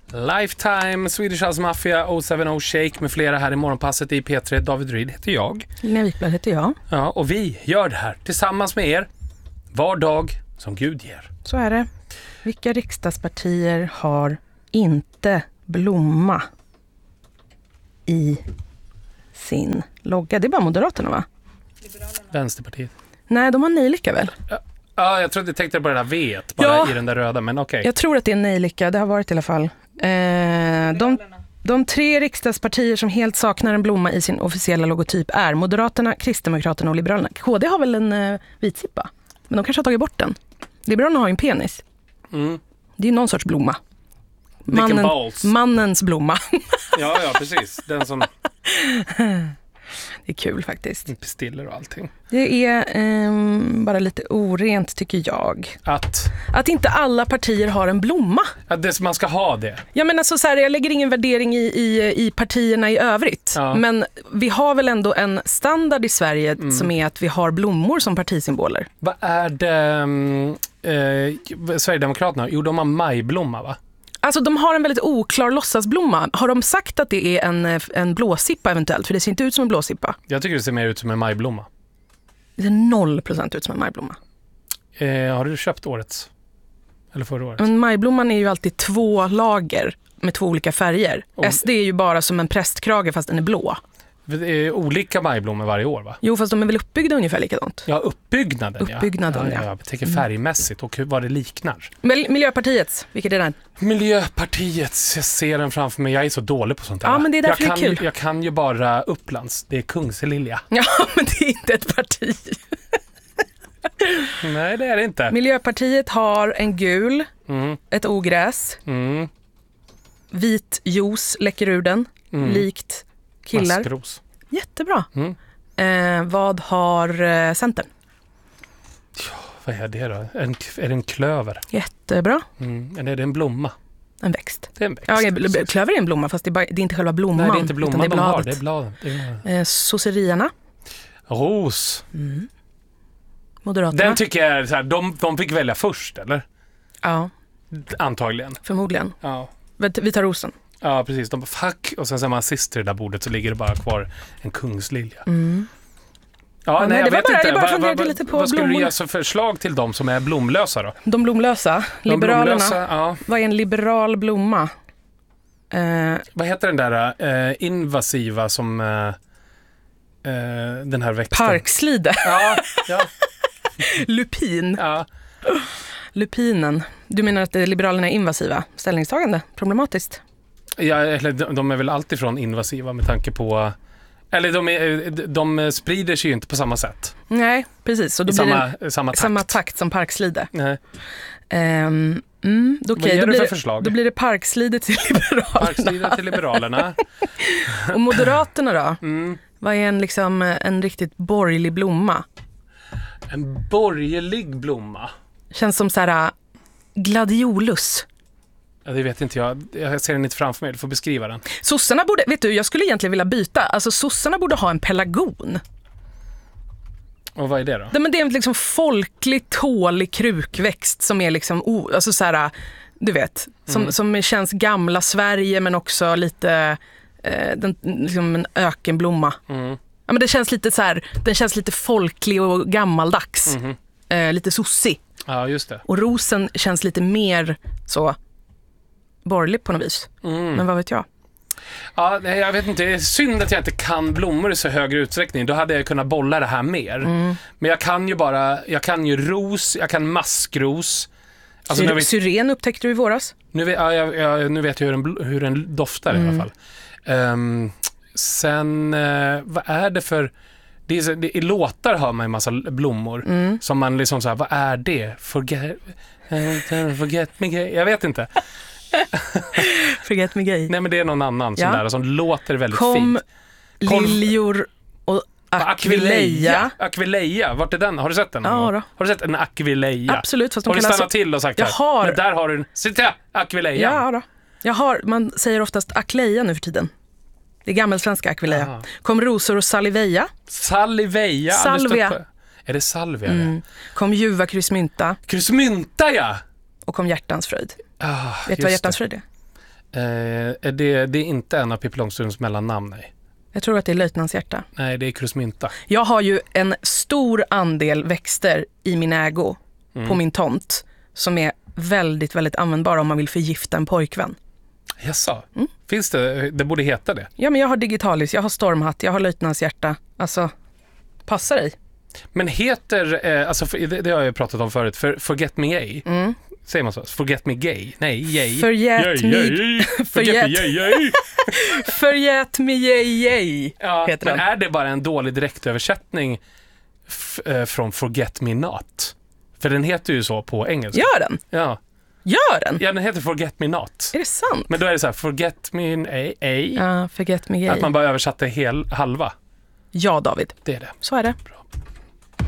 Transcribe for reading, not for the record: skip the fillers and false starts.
Lifetime, Swedish House Mafia, 070 Shake med flera här i morgonpasset i P3. David Ryd heter jag. Lina Wikblad heter jag. Ja, och vi gör det här tillsammans med er var dag som Gud ger. Så är det. Vilka riksdagspartier har inte blomma i sin logga? Det är bara Moderaterna, va? Vänsterpartiet. Nej, de har nejlika väl? Ja, jag tänkte på det där vet bara i den där röda, men okej. Jag tror att det är nejlika, det har varit i alla fall. De 3 riksdagspartier som helt saknar en blomma i sin officiella logotyp är Moderaterna, Kristdemokraterna och Liberalerna. KD har väl en vitsippa, men de kanske har tagit bort den. Liberalerna har ju en penis. Mm. Det är någon sorts blomma. Mannens blomma. Ja, precis. Den som... Det är kul faktiskt. Pistiller och allting. Det är bara lite orent tycker jag. Att inte alla partier har en blomma. Att man ska ha det. Ja, men alltså, så här, jag lägger ingen värdering i partierna i övrigt. Ja. Men vi har väl ändå en standard i Sverige som är att vi har blommor som partisymboler. Vad är det Sverigedemokraterna? Jo, de har majblomma, va? Alltså de har en väldigt oklar låtsasblomma. Har de sagt att det är en blåsippa eventuellt? För det ser inte ut som en blåsippa. Jag tycker det ser mer ut som en majblomma. Det ser 0% ut som en majblomma. Har du köpt årets? Eller förra året? Men majblomman är ju alltid 2 lager med 2 olika färger. SD är ju bara som en prästkrage fast den är blå. Det är olika majblommor varje år, va? Jo, fast de är väl uppbyggda ungefär likadant. Ja, uppbyggnaden. Ja. Jag tänker färgmässigt och vad det liknar. Miljöpartiets, vilket är det? Miljöpartiets, jag ser den framför mig. Jag är så dålig på sånt här. Ja, men det är därför det är kul. Jag kan ju bara Upplands. Det är Kungslilja. Ja, men det är inte ett parti. Nej, det är det inte. Miljöpartiet har en gul, ett ogräs, vit juice läcker ur den, likt killar. Maskros. Jättebra. Vad har Centern? Ja, vad är det då? Är det en klöver? Jättebra. Eller är det en blomma? En växt. Det är en växt. Ja, klöver är en blomma, fast det är inte själva blomman. Nej, det är inte blomman, utan det är bladet. Det är bladen. Sosserierna. Ros. Moderaterna. Den tycker jag är så här, de fick välja först, eller? Ja. Antagligen. Förmodligen. Ja. Vi tar rosen. Ja, precis. De bara, fuck. Och sen ser man sist i det där bordet så ligger det bara kvar en kungslilja. Ja, nej, jag vet inte. Vad skulle du ge för förslag till dem som är blomlösa då? De blomlösa. Liberalerna. Vad är en liberal blomma? Vad heter den där invasiva som den här växten? Parkslide. Ja. Lupin. Ja. Lupinen. Du menar att Liberalerna är invasiva? Ställningstagande? Problematiskt? Ja, eller de är väl alltifrån invasiva med tanke på... Eller de sprider sig ju inte på samma sätt. Nej, precis. Och då blir det samma takt som parkslide. Nej. Vad ger du för förslag? Då blir det parkslide till Liberalerna. Parkslide till Liberalerna. Och Moderaterna då? Vad är en riktigt borgerlig blomma? En borgerlig blomma? Känns som så här gladiolus. Ja, det vet inte jag. Jag ser den inte framför mig. Du får beskriva den. Sossarna borde, jag skulle egentligen vilja byta. Alltså sossarna borde ha en pelargon. Och vad är det då? Men det är en liksom folkligt tålig krukväxt som är alltså så här, du vet, som känns gamla Sverige men också lite en ökenblomma. Ja, men det känns lite så här, den känns lite folklig och gammaldags. Lite sossig. Ja, just det. Och rosen känns lite mer så borgerlig på något vis. Men vad vet jag? Ja, jag vet inte. Det är synd att jag inte kan blommor i så högre utsträckning. Då hade jag kunnat bolla det här mer. Men jag kan ju ros, jag kan maskros. Alltså, syren upptäckte du i våras? Nu vet jag hur den doftar i alla fall. Sen, vad är det för... I låtar hör man en massa blommor som man liksom så här, vad är det? Forget me gay. Jag vet inte. Forget me gay. Nej, men det är någon annan sån där som låter väldigt fint. Liljor och Aquileia. Aquileia, vart är den? Har du sett den? Ja då. Har du sett en Aquileia? Absolut, fast har du stannat till och sagt här? Men där har du en... Sitta, Aquileia. Ja då. Man säger oftast Aquileia nu för tiden. Det är gammelsvenska Aquileia. Kom rosor och Saliveia. Salvia. Är det salvia? Kom ljuva kryssmynta. Kryssmynta, ja! Och kom hjärtans fröjd. Vet du vad hjärtans fröjd är? Det är inte en av Pippi Långstrumps mellannamn, nej. Jag tror att det är löjtnantshjärta. Nej, det är krusmynta. Jag har ju en stor andel växter i min ägo på min tomt som är väldigt, väldigt användbara om man vill förgifta en pojkvän. Jaså? Finns det borde heta det. Ja, men jag har digitalis, jag har stormhatt, jag har löjtnantshjärta. Alltså, passa dig. Men heter, alltså det har jag ju pratat om förut, för Forget Me Gay. Säger man så? Forget Me Gay? Nej, yay. Förgät Me Yay Ja, heter men den. är det bara en dålig direktöversättning från Forget Me Not? För den heter ju så på engelska. Gör den? Ja. Gör den? Ja, den heter Forget Me Not. Är det sant? Men då är det så här, Forget Me A. Ja, Forget Me Yay. Att man bara översatte halva. Ja, David. Det är det. Så är det. Bra.